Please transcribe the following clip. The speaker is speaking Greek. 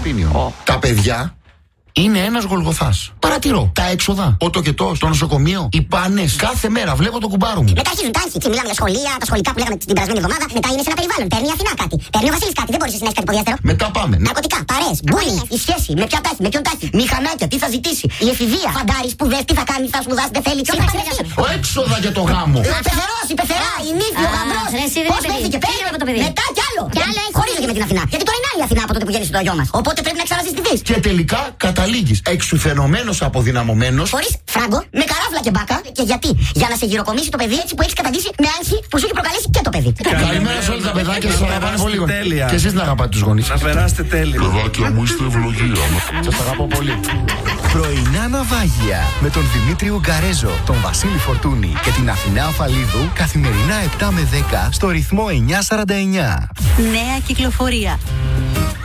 Πανελλήνιο. Τα παιδιά είναι ένας Γολγοθάς. Παρατηρώ τα έξοδα, ο τοκετός, το νοσοκομείο, οι πάνες. Κάθε μέρα βλέπω το κουμπάρο μου. Μετά αρχίζουν τα άγχη. Μιλάμε για σχολεία, τα σχολικά που λέγαμε την περασμένη εβδομάδα. Μετά είναι σε ένα περιβάλλον. Παίρνει η Αθηνά κάτι. Παίρνει ο Βασίλης κάτι. Δεν μπορεί να έχει κάτι ποδιάστερο. Μετά πάμε. Ναρκωτικά, παρές, bullying, η σχέση, με ποια τάχη, με ποιον τάχη. Μηχανάκια, τι θα ζητήσει. Η εφηβεία. Φαντάρι, σπουδές, τι θα κάνει, θα σπουδάσει, δεν θέλει. Ποιο θα παντρευτεί. Έξοδα για το γάμο. Πεθερός, η πεθερά, η νύφη, ο γαμπρός. Πώς παίζει παίρνει από το παιδί. Μετά κι άλλο. Χωρίζω και με την Αθηνά. Γιατί τώρα είναι άλλη Αθηνά από τότε που γέννησε το γιο μας. Οπότε πρέπει να ξαναζητηθείς. Και τελικά καταλήγεις εξουθενωμένος, αποδυναμωμένος. Χωρίς φράγκο, με καράφλα και μπάκα. Και γιατί? Για να σε γυροκομίσει το παιδί έτσι που έχεις καταντήσει με άγχη που σου έχει προκαλέσει και το παιδί. Καλημέρα σε όλα τα παιδάκια, σας αγαπάνε πολύ. Και εσείς να αγαπάτε τους γονείς. Να περάσετε τέλεια. Παιδάκια μου, είστε ευλογία. Σας αγαπώ πολύ. Πρωινά ναυάγια με τον Δημήτρη Ουγγαρέζο, τον Βασίλη Φορτούνη και την Αθηνά Αφαλίδου καθημερινά 7 με 10 στο ρυθμό 949. Νέα κυκλοφορία.